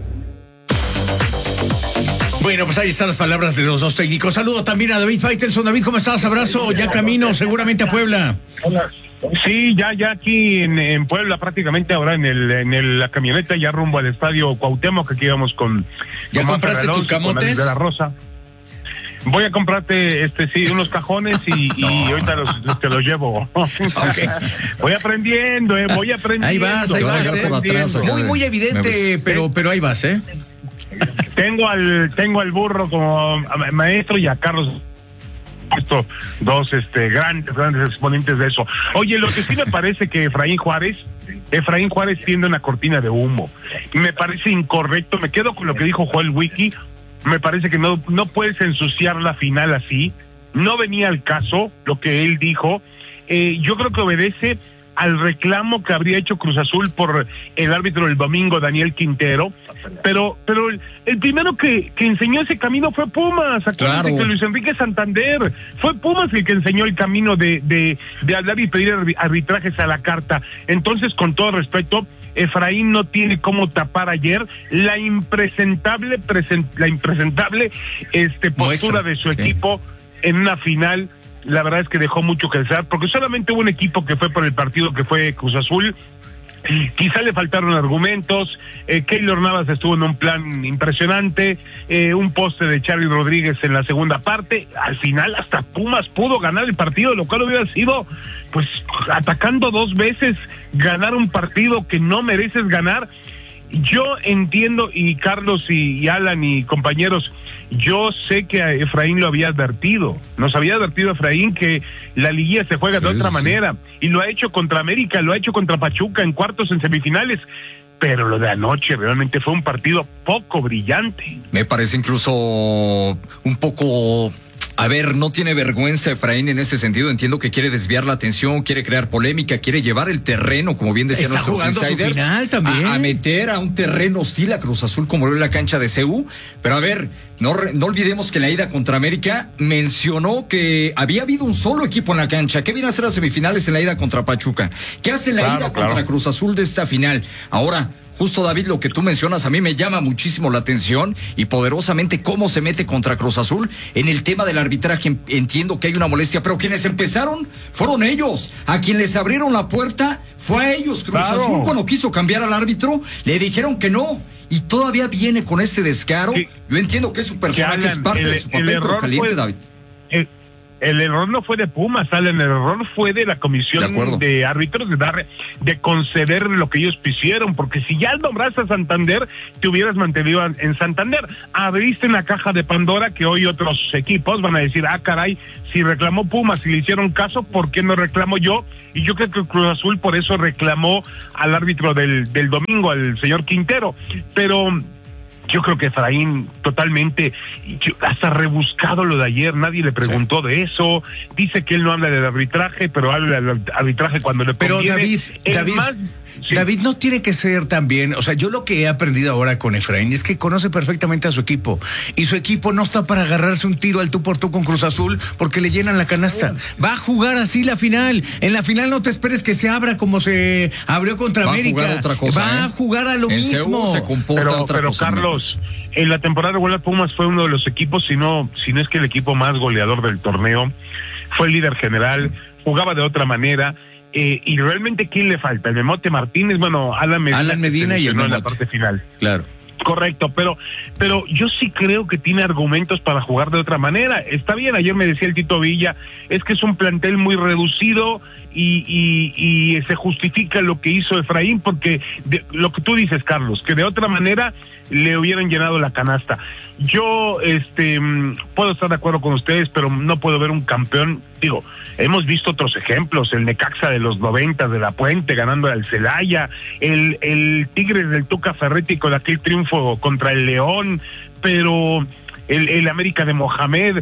Bueno, pues ahí están las palabras de los dos técnicos. Saludo también a David Faitelson. David, ¿cómo estás? Abrazo, ya camino seguramente a Puebla. Hola. Sí, ya ya aquí en, en Puebla prácticamente ahora en el en el, la camioneta ya rumbo al estadio Cuauhtémoc, que aquí íbamos con... ¿Ya con compraste Alonso, tus camotes? De la Rosa. Voy a comprarte, este sí, unos cajones y, no. y ahorita los, los te los llevo. Okay. Voy aprendiendo, eh, voy aprendiendo. Ahí vas, ahí vas, eh. Atrás, muy, muy evidente, pero, pero ahí vas, ¿eh? Tengo al, tengo al burro como maestro y a Carlos, estos dos este, grandes, grandes exponentes de eso. Oye, lo que sí me parece que Efraín Juárez, Efraín Juárez tiende una cortina de humo. Me parece incorrecto, me quedo con lo que dijo Joel Wiki. Me parece que no, no puedes ensuciar la final así. No venía al caso lo que él dijo. Eh, yo creo que obedece al reclamo que habría hecho Cruz Azul por el árbitro del domingo, Daniel Quintero. Pero pero el, el primero que, que enseñó ese camino fue Pumas. Acuérdate claro. que Luis Enrique Santander fue Pumas el que enseñó el camino de, de, de hablar y pedir arbitrajes a la carta. Entonces, con todo respeto, Efraín no tiene cómo tapar ayer la impresentable present, la impresentable este postura Muestra, de su sí. equipo en una final. La verdad es que dejó mucho que desear, porque solamente hubo un equipo que fue por el partido que fue Cruz Azul. Quizá le faltaron argumentos. eh, Keylor Navas estuvo en un plan impresionante, eh, un poste de Charly Rodríguez en la segunda parte. Al final hasta Pumas pudo ganar el partido, lo cual hubiera sido, pues, atacando dos veces, ganar un partido que no mereces ganar. Yo entiendo, y Carlos y, y Alan y compañeros, yo sé que a Efraín lo había advertido, nos había advertido Efraín que la liguilla se juega sí, de otra sí. manera, y lo ha hecho contra América, lo ha hecho contra Pachuca en cuartos, en semifinales, pero lo de anoche realmente fue un partido poco brillante. Me parece incluso un poco A ver, no tiene vergüenza Efraín en ese sentido. Entiendo que quiere desviar la atención, quiere crear polémica, quiere llevar el terreno, como bien decían Está nuestros jugando insiders, su final también. A, a meter a un terreno hostil a Cruz Azul como lo es la cancha de C U. Pero a ver, no, no olvidemos que en la ida contra América mencionó que había habido un solo equipo en la cancha. ¿Qué viene a hacer las semifinales en la ida contra Pachuca? ¿Qué hace en la Claro, ida claro. contra Cruz Azul de esta final? Ahora, justo David, lo que tú mencionas a mí me llama muchísimo la atención y poderosamente cómo se mete contra Cruz Azul en el tema del arbitraje. Entiendo que hay una molestia, pero quienes empezaron fueron ellos. A quien les abrieron la puerta fue a ellos. Cruz Claro. Azul, cuando quiso cambiar al árbitro, le dijeron que no. Y todavía viene con este descaro. Sí. Yo entiendo que es su personaje, Que es Alan, parte el- de su el papel, pero error caliente, fue- David. El, el error no fue de Pumas, Alan, el error fue de la comisión De acuerdo. de, árbitros de dar, de conceder lo que ellos quisieron, porque si ya nombraste a Santander, te hubieras mantenido en en Santander. Abriste una caja de Pandora que hoy otros equipos van a decir, ah, caray, si reclamó Pumas y le hicieron caso, ¿por qué no reclamo yo? Y yo creo que Cruz Azul por eso reclamó al árbitro del, del domingo, al señor Quintero, pero yo creo que Efraín totalmente, yo- hasta rebuscado lo de ayer, nadie le preguntó de eso, dice que él no habla del arbitraje, pero habla del arbitraje cuando le Pero conviene. David, Es David, más, sí. David no tiene que ser también, o sea, yo lo que he aprendido ahora con Efraín es que conoce perfectamente a su equipo y su equipo no está para agarrarse un tiro al tú por tú con Cruz Azul porque le llenan la canasta. Va a jugar así la final. En la final no te esperes que se abra como se abrió contra Va a América. jugar otra cosa, Va ¿eh? a jugar a lo En C U mismo. se comporta Pero, otra pero cosa. Carlos, en la temporada regular Pumas fue uno de los equipos, si no, si no es que el equipo más goleador del torneo, fue el líder general, jugaba de otra manera. Eh, y realmente, ¿quién le falta? El Memote Martínez, bueno, Alan Medina, Alan Medina que se y el lesionó en la Memote. parte final. Claro. Correcto, pero pero yo sí creo que tiene argumentos para jugar de otra manera. Está bien, ayer me decía el Tito Villa, es que es un plantel muy reducido y, y, y se justifica lo que hizo Efraín, porque de, lo que tú dices, Carlos, que de otra manera le hubieran llenado la canasta. Yo este mm, puedo estar de acuerdo con ustedes, pero no puedo ver un campeón. Digo, hemos visto otros ejemplos, el Necaxa de los noventas de La Puente ganando al Celaya, el, el Tigres del Tuca Ferretti con aquel triunfo contra el León, pero el, el América de Mohamed,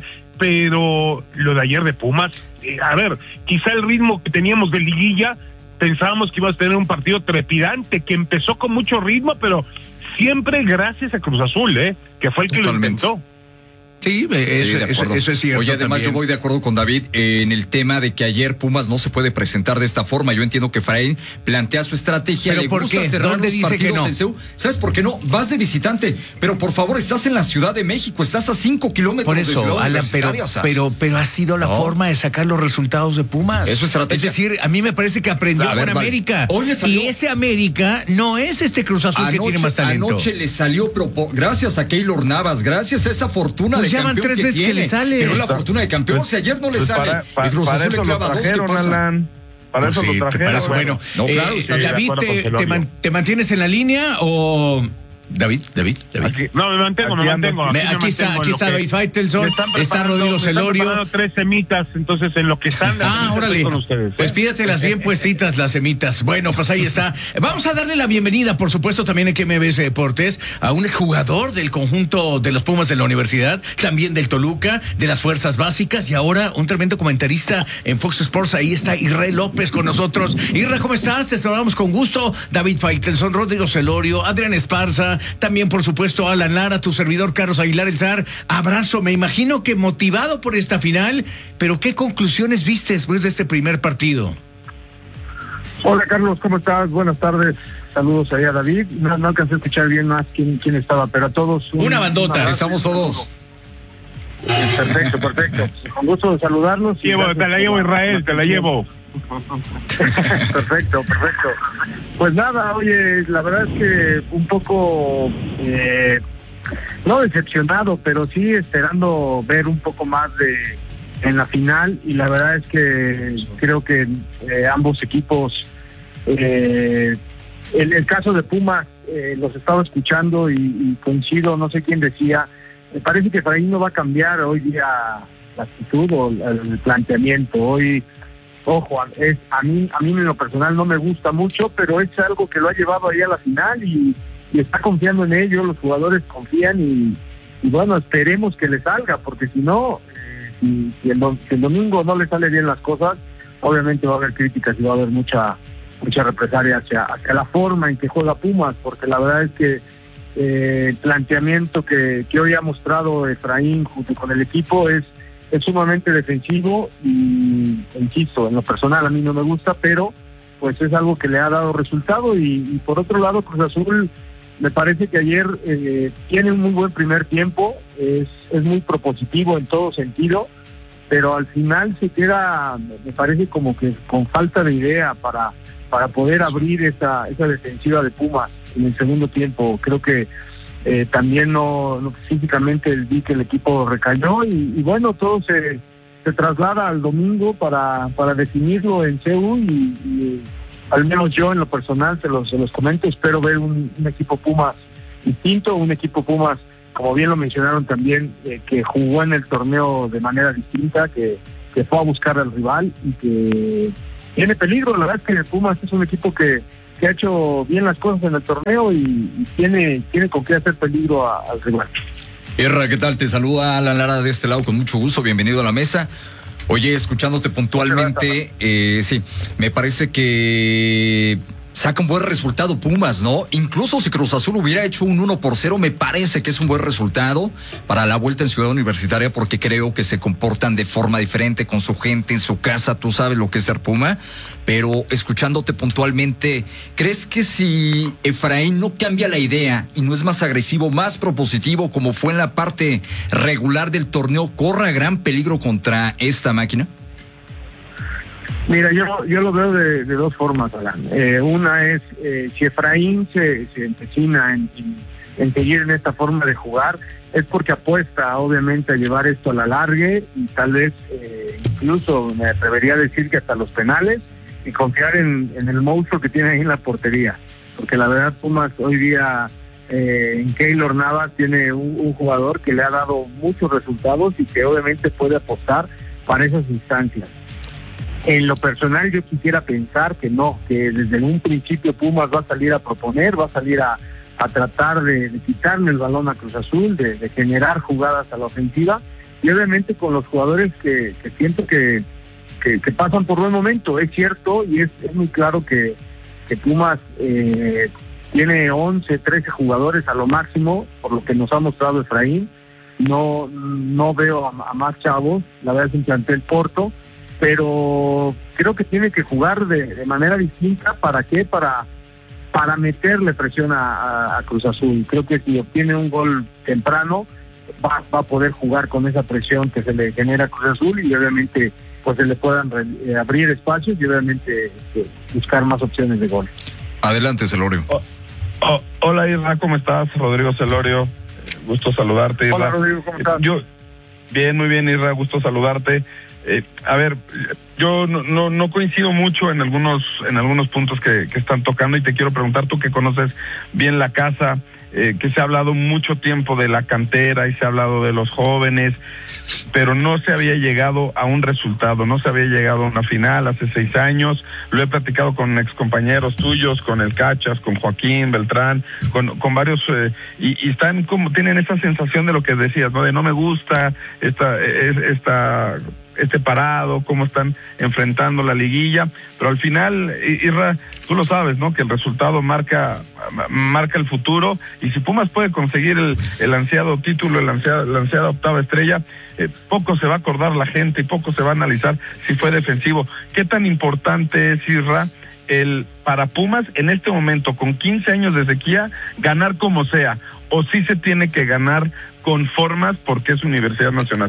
pero lo de ayer de Pumas, eh, a ver, quizá el ritmo que teníamos de liguilla, pensábamos que iba a tener un partido trepidante, que empezó con mucho ritmo, pero siempre gracias a Cruz Azul, ¿eh? Que fue el que Totalmente. lo intentó. Sí, eso, Sí, de eso- acuerdo. eso es cierto. Oye, además también. yo voy de acuerdo con David eh, en el tema de que ayer Pumas no se puede presentar de esta forma. Yo entiendo que Efraín plantea su estrategia. ¿Pero le por gusta qué? cerrar ¿Dónde los dice que partidos no? en C U. ¿Sabes por qué no? Vas de visitante, pero por favor, estás en la Ciudad de México, estás a cinco kilómetros Por de Ciudad eso, Alan, pero, Universitaria, o sea. pero, pero ha sido la No. forma de sacar los resultados de Pumas. Es su estrategia. Es decir, a mí me parece que aprendió A ver, con vale. América. Hoy le salió- Y ese América no es este Cruz Azul que tiene más talento. Anoche le salió, pero po- gracias a Keylor Navas, gracias a esa fortuna Pues de ya van campeón tres que veces que tiene. le sale. Pero la fortuna de campeón, Pues- si ayer no le pues sale, para- pa- y Cruz para Azul le eso lo clava dos, ¿qué trajeron, pasa? Alan. Para Pues eso sí, lo te trajeron. parece bueno. No, claro, Eh, está bien. David, De acuerdo te, con te Celorio. man- ¿te mantienes en la línea o...? David, David, David. Aquí- no, me mantengo, me Aquí ando. mantengo. Me- me aquí está, mantengo aquí en está lo que- David Faitelson, me están está preparando- Rodrigo me están Celorio. preparando tres semitas, entonces en lo que están. Ah, estoy órale. con ustedes, Pues ¿eh? pídatelas bien puestitas las semitas. Bueno, pues ahí está. Vamos a darle la bienvenida, por supuesto, también en M B S Deportes, a un jugador del conjunto de los Pumas de la universidad, también del Toluca, de las Fuerzas Básicas, y ahora un tremendo comentarista en Fox Sports. Ahí está Israel López con nosotros. Isra, ¿cómo estás? Te saludamos con gusto. David Faitelson, Rodrigo Celorio, Adrián Esparza, también, por supuesto, Alan Lara, tu servidor Carlos Aguilar El Zar. Abrazo, me imagino que motivado por esta final, pero ¿qué conclusiones viste después de este primer partido? Hola Carlos, ¿cómo estás? Buenas tardes. Saludos ahí a David. No, no alcancé a escuchar bien más quién, quién estaba, pero a todos. un- Una bandota. un abrazo. Estamos todos. Perfecto, perfecto. Con gusto de saludarlos. y Llevo, gracias te la por llevo, Israel, te la llevo. Perfecto, perfecto. Pues nada, oye, la verdad es que un poco, eh, no decepcionado, pero sí esperando ver un poco más de en la final, y la verdad es que creo que eh, ambos equipos, eh, el, el caso de Pumas, eh, los estaba escuchando y, y coincido, no sé quién decía, me parece que para ahí no va a cambiar hoy día la actitud o el, el planteamiento. Hoy, ojo, es, a mí a mí en lo personal no me gusta mucho, pero es algo que lo ha llevado ahí a la final y, y está confiando en ello, los jugadores confían y, y bueno, esperemos que le salga, porque si no, eh, si, si, el, si el domingo no le sale bien las cosas, obviamente va a haber críticas y va a haber mucha mucha represalia hacia, hacia la forma en que juega Pumas, porque la verdad es que eh, el planteamiento que, que hoy ha mostrado Efraín junto con el equipo es, es sumamente defensivo y, insisto, en lo personal a mí no me gusta, pero pues es algo que le ha dado resultado y, y por otro lado Cruz Azul me parece que ayer eh, tiene un muy buen primer tiempo, es, es muy propositivo en todo sentido, pero al final se queda, me parece como que con falta de idea para, para poder abrir esa, esa defensiva de Pumas en el segundo tiempo. Creo que eh, también no, no físicamente vi que el equipo recayó y, y bueno, todo se, se traslada al domingo para, para definirlo en C U y, y al menos yo en lo personal se los, se los comento, espero ver un, un equipo Pumas distinto, un equipo Pumas, como bien lo mencionaron también, eh, que jugó en el torneo de manera distinta, que, que fue a buscar al rival y que tiene peligro. La verdad es que Pumas es un equipo que, que ha hecho bien las cosas en el torneo y, y tiene, tiene con qué hacer peligro a, al rival. Erra, ¿qué tal? Te saluda Alan Lara de este lado con mucho gusto, bienvenido a la mesa. Oye, escuchándote puntualmente, eh, sí, me parece que saca un buen resultado Pumas, ¿no? Incluso si Cruz Azul hubiera hecho un uno por cero, me parece que es un buen resultado para la vuelta en Ciudad Universitaria, porque creo que se comportan de forma diferente con su gente en su casa, tú sabes lo que es ser Puma, pero escuchándote puntualmente, ¿crees que si Efraín no cambia la idea y no es más agresivo, más propositivo, como fue en la parte regular del torneo, corra gran peligro contra esta máquina? Mira, yo yo lo veo de, de dos formas, Alan. Eh, una es, eh, si Efraín se, se empecina en, en, en seguir en esta forma de jugar, es porque apuesta, obviamente, a llevar esto a la larga y tal vez, eh, incluso me atrevería a decir que hasta los penales, y confiar en, en el monstruo que tiene ahí en la portería. Porque la verdad, Pumas hoy día, eh, en Keylor Navas, tiene un, un jugador que le ha dado muchos resultados y que obviamente puede apostar para esas instancias. En lo personal yo quisiera pensar que no, que desde un principio Pumas va a salir a proponer, va a salir a, a tratar de, de quitarle el balón a Cruz Azul, de, de generar jugadas a la ofensiva y obviamente con los jugadores que, que siento que, que, que pasan por buen momento. Es cierto y es, es muy claro que, que Pumas eh, tiene once, trece jugadores a lo máximo, por lo que nos ha mostrado Efraín. No, no veo a, a más chavos, la verdad es un plantel corto, pero creo que tiene que jugar de, de manera distinta. ¿Para qué? Para, para meterle presión a, a, a Cruz Azul. Creo que si obtiene un gol temprano, va, va a poder jugar con esa presión que se le genera a Cruz Azul y obviamente pues se le puedan re, eh, abrir espacios y obviamente eh, buscar más opciones de gol. Adelante, Celorio. Oh, oh, hola, Irra, ¿cómo estás? Rodrigo Celorio, gusto saludarte, Irra. Hola, Rodrigo, ¿cómo estás? Yo, bien, muy bien, Irra, gusto saludarte. Eh, a ver, yo no, no no coincido mucho en algunos en algunos puntos que, que están tocando y te quiero preguntar, tú que conoces bien la casa, eh, que se ha hablado mucho tiempo de la cantera y se ha hablado de los jóvenes, pero no se había llegado a un resultado, no se había llegado a una final hace seis años, lo he platicado con excompañeros tuyos, con el Cachas, con Joaquín Beltrán, con, con varios, eh, y, y están como, tienen esa sensación de lo que decías, ¿no? De no me gusta esta, esta este parado, cómo están enfrentando la liguilla, pero al final, Irra, tú lo sabes, ¿no? Que el resultado marca marca el futuro, y si Pumas puede conseguir el, el ansiado título, el ansiado, la ansiada octava estrella, eh, poco se va a acordar la gente y poco se va a analizar si fue defensivo. ¿Qué tan importante es, Irra, el para Pumas en este momento, con quince años de sequía, ganar como sea, o sí se tiene que ganar con formas porque es Universidad Nacional?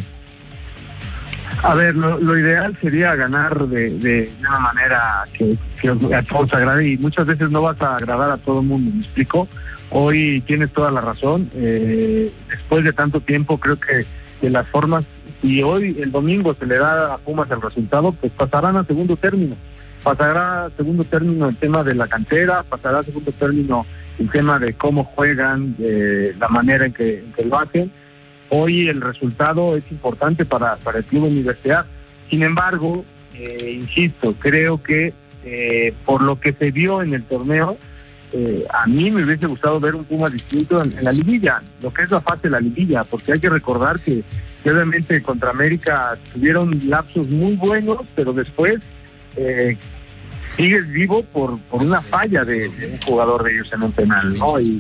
A ver, lo, lo ideal sería ganar de, de una manera que, que a todos agrade, y muchas veces no vas a agradar a todo el mundo, ¿me explico? Hoy tienes toda la razón, eh, después de tanto tiempo creo que de las formas, si hoy el domingo se le da a Pumas el resultado, pues pasarán a segundo término, pasará a segundo término el tema de la cantera, pasará a segundo término el tema de cómo juegan, de la manera en que, en que lo hacen. Hoy el resultado es importante para, para el Club Universidad. Sin embargo, eh, insisto, creo que eh, por lo que se vio en el torneo, eh, a mí me hubiese gustado ver un Puma distinto en, en la liguilla, lo que es la fase de la liguilla, porque hay que recordar que, y obviamente contra América tuvieron lapsos muy buenos, pero después eh, sigues vivo por por una falla de, de un jugador de ellos en un penal, ¿no? Y,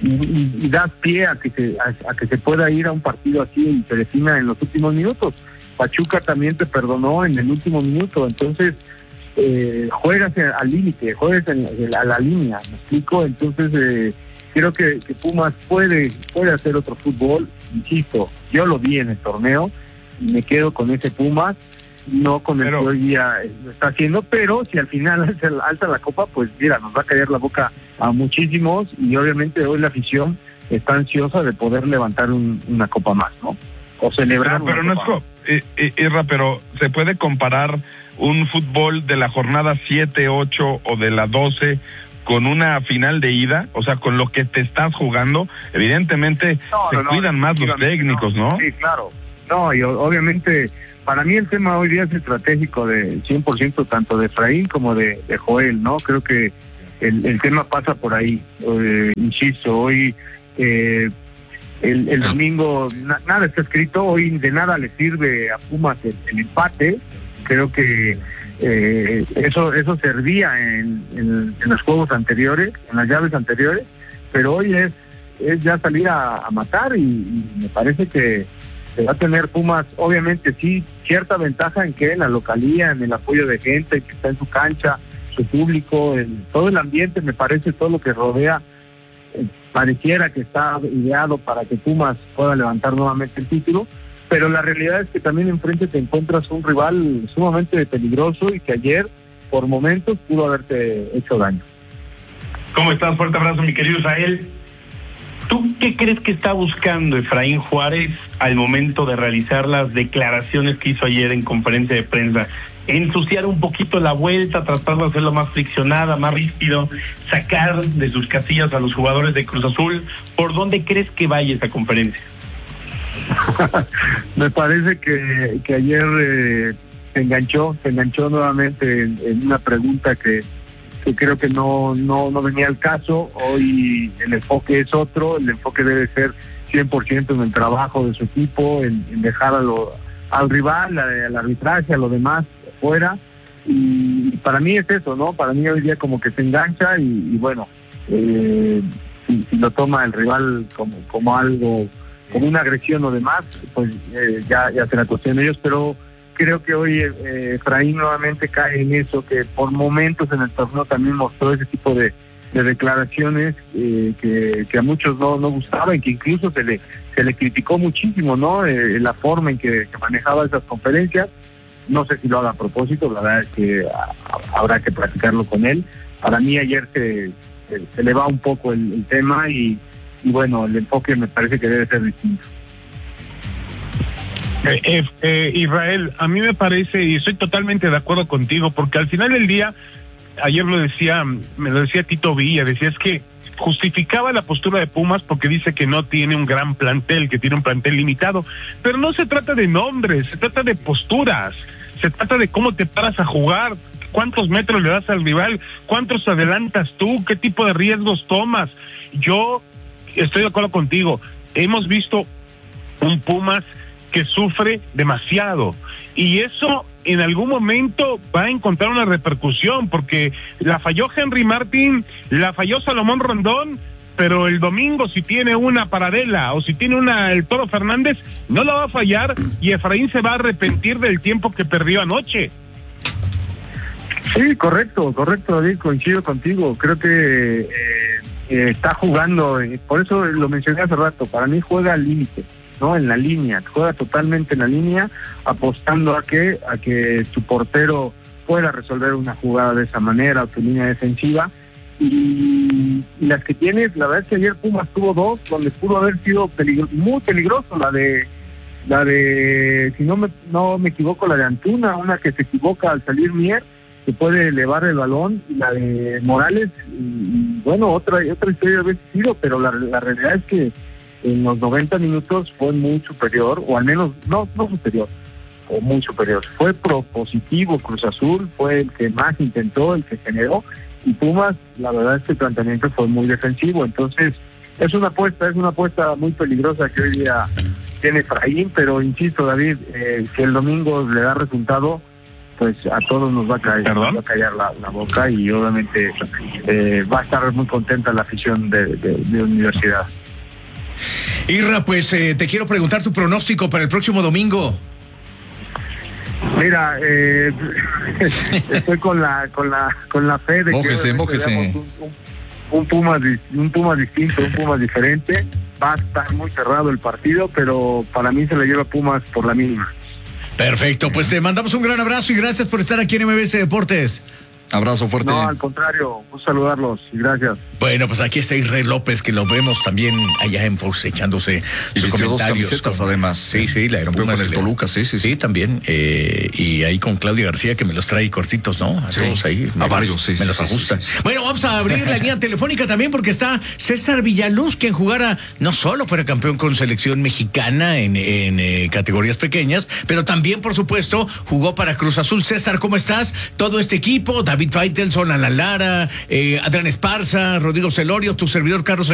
y, y das pie a que se a, a que se pueda ir a un partido así y se defina en los últimos minutos. Pachuca también te perdonó en el último minuto, entonces eh, juegas al límite, juegas en, en, a la línea, ¿me explico? Entonces eh, creo que, que Pumas puede puede hacer otro fútbol, insisto, yo lo vi en el torneo y me quedo con ese Pumas, no con el pero, que hoy día lo está haciendo, pero si al final alza, alza la copa, pues mira, nos va a caer la boca a muchísimos y obviamente hoy la afición está ansiosa de poder levantar un, una copa más, ¿no? O celebrar pero, pero no copa. es Eh, eh, Irra, pero ¿se puede comparar un fútbol de la jornada siete, ocho o de la doce con una final de ida? O sea, con lo que te estás jugando, evidentemente no, se no, cuidan no, más los técnicos, ¿no? Sí, claro. No, y obviamente para mí el tema hoy día es estratégico de cien por ciento tanto de Efraín como de, de Joel, ¿no? Creo que el, el tema pasa por ahí. Eh, insisto, hoy... Eh, El, el domingo na, nada está escrito, hoy de nada le sirve a Pumas el, el empate, creo que eh, eso eso servía en, en, en los juegos anteriores, en las llaves anteriores, pero hoy es, es ya salir a, a matar y, y me parece que se va a tener Pumas, obviamente sí, cierta ventaja en que en la localía, en el apoyo de gente que está en su cancha, su público, en todo el ambiente, me parece todo lo que rodea, eh, pareciera que está ideado para que Pumas pueda levantar nuevamente el título, pero la realidad es que también enfrente te encuentras un rival sumamente peligroso y que ayer, por momentos, pudo haberte hecho daño. ¿Cómo estás? Fuerte abrazo, mi querido Israel. ¿Tú qué crees que está buscando Efraín Juárez al momento de realizar las declaraciones que hizo ayer en conferencia de prensa? Ensuciar un poquito la vuelta, tratar de hacerlo más friccionada, más ríspido, sacar de sus casillas a los jugadores de Cruz Azul. ¿Por dónde crees que vaya esa conferencia? Me parece que, que ayer eh, se enganchó, se enganchó nuevamente en, en una pregunta que, que creo que no, no, no venía al caso. Hoy el enfoque es otro, el enfoque debe ser cien por ciento en el trabajo de su equipo, en, en dejar a lo, al rival, al arbitraje, a lo demás fuera, y para mí es eso, ¿no? Para mí hoy día como que se engancha y, y bueno, eh, si, si lo toma el rival como, como algo, como una agresión o demás, pues eh, ya, ya será cuestión de ellos, pero creo que hoy eh, Efraín nuevamente cae en eso, que por momentos en el torneo también mostró ese tipo de, de declaraciones eh, que, que a muchos no, no gustaban, que incluso se le, se le criticó muchísimo, ¿no? Eh, la forma en que, que manejaba esas conferencias. No sé si lo haga a propósito, la verdad es que a, a, habrá que platicarlo con él. Para mí ayer se, se, se le va un poco el, el tema y, y bueno, el enfoque me parece que debe ser distinto. Eh, eh, eh, Israel, a mí me parece, y estoy totalmente de acuerdo contigo, porque al final del día, ayer lo decía, me lo decía Tito Villa, decía es que justificaba la postura de Pumas porque dice que no tiene un gran plantel, que tiene un plantel limitado, pero no se trata de nombres, se trata de posturas, se trata de cómo te paras a jugar, cuántos metros le das al rival, cuántos adelantas tú, qué tipo de riesgos tomas. Yo estoy de acuerdo contigo, hemos visto un Pumas que sufre demasiado y eso en algún momento va a encontrar una repercusión porque la falló Henry Martín, la falló Salomón Rondón, pero el domingo si tiene una Paradela o si tiene una el Toro Fernández no la va a fallar y Efraín se va a arrepentir del tiempo que perdió anoche. Sí, correcto, correcto, David, coincido contigo, creo que eh, eh, está jugando, eh, por eso lo mencioné hace rato, para mí juega al límite, ¿no? En la línea, juega totalmente en la línea, apostando a que a que tu portero pueda resolver una jugada de esa manera, o tu línea defensiva, y, y las que tienes, la verdad es que ayer Pumas tuvo dos, donde pudo haber sido peligro, muy peligroso, la de, la de, si no me, no me equivoco, la de Antuna, una que se equivoca al salir Mier, que puede elevar el balón, y la de Morales, y, y bueno, otra, otra historia había sido, pero la, la realidad es que en los noventa minutos fue muy superior, o al menos, no, no superior, o muy superior. Fue propositivo Cruz Azul, fue el que más intentó, el que generó, y Pumas, la verdad es que el planteamiento fue muy defensivo, entonces es una apuesta, es una apuesta muy peligrosa que hoy día tiene Efraín, pero insisto, David, eh, si el domingo le da resultado, pues a todos nos va a caer, nos va a callar la, la boca y obviamente eh, va a estar muy contenta la afición de, de, de Universidad. Irra, pues eh, te quiero preguntar tu pronóstico para el próximo domingo. Mira, eh, estoy con la con la con la fe de mójese, que mójese. Un, un, un Pumas un Pumas distinto, un Pumas diferente. Va a estar muy cerrado el partido, pero para mí se le lleva Pumas por la mínima. Perfecto, pues te mandamos un gran abrazo y gracias por estar aquí en M B S Deportes. Abrazo fuerte. No, al contrario, un saludarlos y gracias. Bueno, pues aquí está Israel López, que lo vemos también allá en Fox echándose y sus vistió comentarios. dos camisetas, con... además. Sí, sí, la rompió con el Toluca, sí, sí, sí. Sí, también. Eh, y ahí con Claudia García, que me los trae cortitos, ¿no? A sí, todos ahí. A varios, sí. Me sí, los sí, ajusta. Sí, sí, sí. Bueno, vamos a abrir la línea telefónica también, porque está César Villaluz, quien jugara, no solo fuera campeón con selección mexicana en, en eh, categorías pequeñas, pero también, por supuesto, jugó para Cruz Azul. César, ¿cómo estás? Todo este equipo, David Faitelson, Alan Lara, eh, Adrián Esparza, Rodrigo Celorio, tu servidor Carlos